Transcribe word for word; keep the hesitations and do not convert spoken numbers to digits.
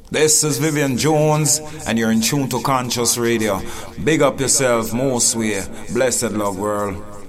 This is Vivian Jones, and you're in tune to Conscious Radio. Big up yourself, most way. Blessed love, world.